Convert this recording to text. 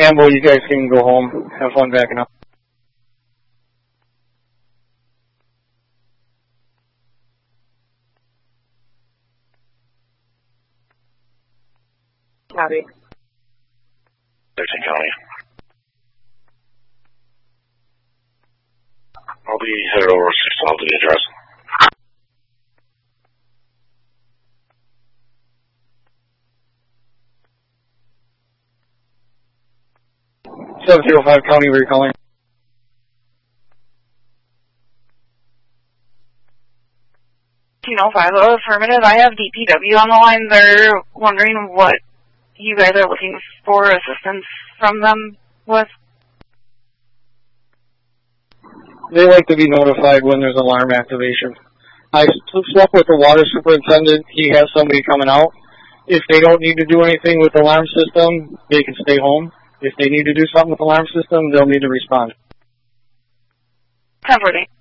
Campbell, you guys can go home. Have fun backing up. Copy. Dixon County. I'll be headed over 612 to the address. .705 County, where are you calling? Affirmative. I have DPW on the line. They're wondering what you guys are looking for assistance from them with. They like to be notified when there's alarm activation. I spoke with the water superintendent. He has somebody coming out. If they don't need to do anything with the alarm system, they can stay home. If they need to do something with the alarm system, they'll need to respond. 1040.